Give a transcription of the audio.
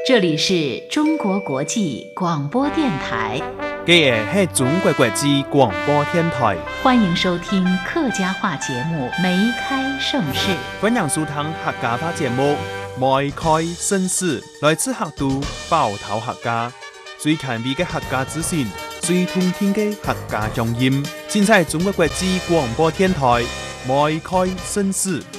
这里是中国国际广播电台。 这是中国国际广播电台， 欢迎收听客家话节目《梅开盛世》。 欢迎收听客家话节目《梅开盛世》，来自客都包头客家，最前卫的客家资讯，最通天的客家乡音。现在中国国际广播电台《梅开盛世》。